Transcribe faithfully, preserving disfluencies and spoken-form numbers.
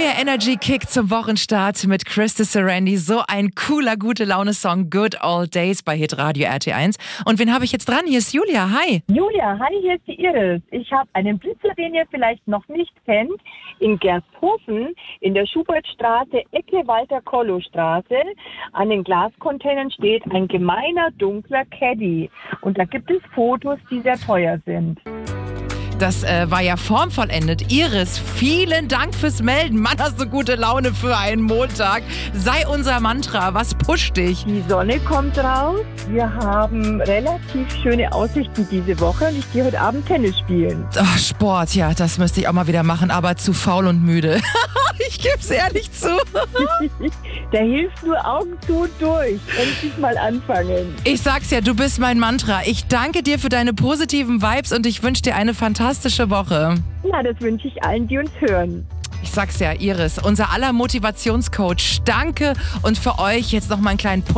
neuer Energy-Kick zum Wochenstart mit Krista Serendi. So ein cooler, gute-Laune-Song, Good Old Days bei Hitradio R T eins. Und wen habe ich jetzt dran? Hier ist Julia. Hi. Julia, hi, hier ist die Iris. Ich habe einen Blitzer, den ihr vielleicht noch nicht kennt, in Gersthofen in der Schubertstraße, Ecke Walter-Kollow-Straße. An den Glascontainern steht ein gemeiner, dunkler Caddy. Und da gibt es Fotos, die sehr teuer sind. Das äh, war ja formvollendet. Iris, vielen Dank fürs Melden. Mann, hast du gute Laune für einen Montag. Sei unser Mantra. Was pusht dich? Die Sonne kommt raus. Wir haben relativ schöne Aussichten diese Woche und ich gehe heute Abend Tennis spielen. Ach, Sport, ja, das müsste ich auch mal wieder machen, aber zu faul und müde. Ich gebe es ehrlich zu. Da hilft nur Augen zu und durch. Endlich mal anfangen. Ich sag's ja, du bist mein Mantra. Ich danke dir für deine positiven Vibes und ich wünsche dir eine fantastische Woche. Ja, das wünsche ich allen, die uns hören. Ich sag's ja, Iris, unser aller Motivationscoach. Danke und für euch jetzt noch mal einen kleinen Push.